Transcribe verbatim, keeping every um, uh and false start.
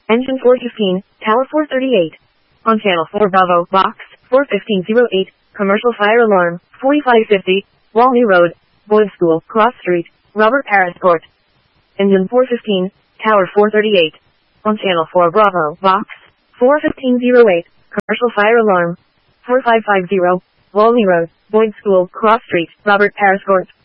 Engine four fifteen, Tower four thirty-eight. On Channel four Bravo, Box, four fifteen oh eight, Commercial Fire Alarm, forty-five fifty, Walney Road, Boyd School, Cross Street, Robert Paris Court. Engine four fifteen, Tower four thirty-eight. On Channel four Bravo, Box, four fifteen oh eight, Commercial Fire Alarm, forty-five fifty, Walney Road, Boyd School, Cross Street, Robert Paris Court.